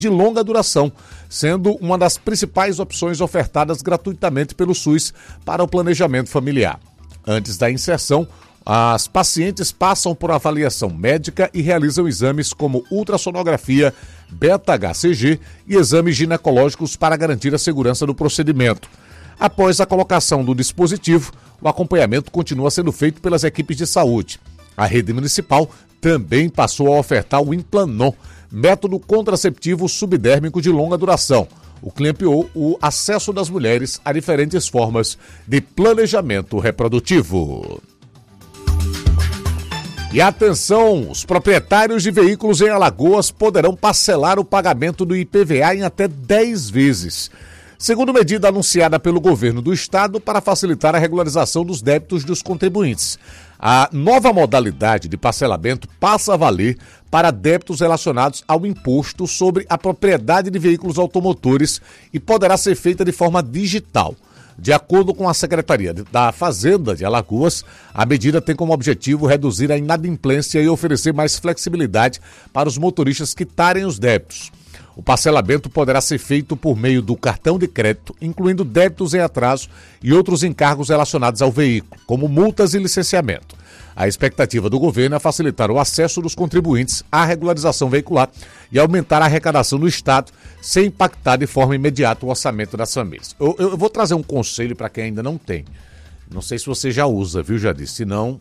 de longa duração, sendo uma das principais opções ofertadas gratuitamente pelo SUS para o planejamento familiar. Antes da inserção, as pacientes passam por avaliação médica e realizam exames como ultrassonografia, beta-HCG e exames ginecológicos para garantir a segurança do procedimento. Após a colocação do dispositivo, o acompanhamento continua sendo feito pelas equipes de saúde. A rede municipal também passou a ofertar o Implanon, método contraceptivo subdérmico de longa duração, o que ampliou o acesso das mulheres a diferentes formas de planejamento reprodutivo. E atenção, os proprietários de veículos em Alagoas poderão parcelar o pagamento do IPVA em até 10 vezes. Segundo medida anunciada pelo governo do estado para facilitar a regularização dos débitos dos contribuintes. A nova modalidade de parcelamento passa a valer para débitos relacionados ao imposto sobre a propriedade de veículos automotores e poderá ser feita de forma digital. De acordo com a Secretaria da Fazenda de Alagoas, a medida tem como objetivo reduzir a inadimplência e oferecer mais flexibilidade para os motoristas quitarem os débitos. O parcelamento poderá ser feito por meio do cartão de crédito, incluindo débitos em atraso e outros encargos relacionados ao veículo, como multas e licenciamento. A expectativa do governo é facilitar o acesso dos contribuintes à regularização veicular e aumentar a arrecadação do Estado, sem impactar de forma imediata o orçamento das famílias. Eu vou trazer um conselho para quem ainda não tem. Não sei se você já usa, viu, Jadir? Se não,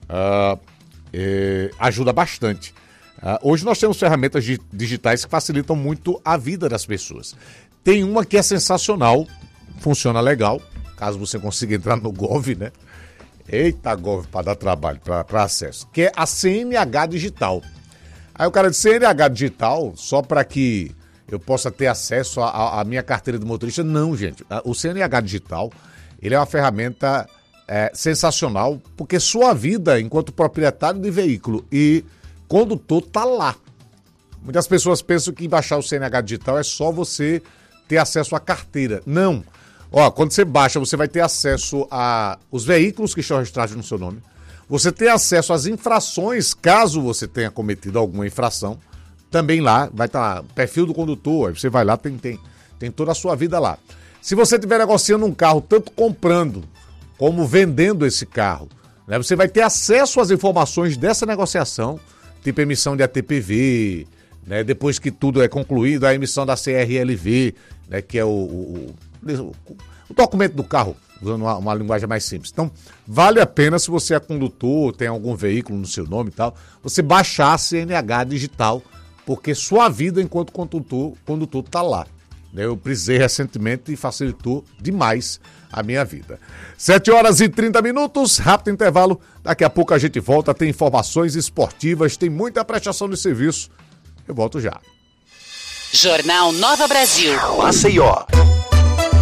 ajuda bastante. Hoje nós temos ferramentas digitais que facilitam muito a vida das pessoas. Tem uma que é sensacional, funciona legal, caso você consiga entrar no Gov, né? Eita, Gov, para dar trabalho, para acesso. Que é a CNH Digital. Aí o cara diz, CNH Digital, só para que eu possa ter acesso à minha carteira de motorista. Não, gente. O CNH Digital, ele é uma ferramenta sensacional, porque sua vida enquanto proprietário de veículo e condutor tá lá. Muitas pessoas pensam que baixar o CNH Digital é só você ter acesso à carteira. Não. Quando você baixa, você vai ter acesso aos veículos que estão registrados no seu nome. Você tem acesso às infrações, caso você tenha cometido alguma infração. Também lá, vai estar perfil do condutor, aí você vai lá, tem toda a sua vida lá. Se você estiver negociando um carro, tanto comprando como vendendo esse carro, né, você vai ter acesso às informações dessa negociação, tipo emissão de ATPV, né, depois que tudo é concluído, a emissão da CRLV, né, que é o documento do carro, usando uma linguagem mais simples. Então, vale a pena, se você é condutor, tem algum veículo no seu nome e tal, você baixar a CNH Digital, porque sua vida enquanto condutor está lá. Eu precisei recentemente e facilitou demais a minha vida. 7h30, rápido intervalo. Daqui a pouco a gente volta, tem informações esportivas, tem muita prestação de serviço. Eu volto já. Jornal Nova Brasil. Maceió.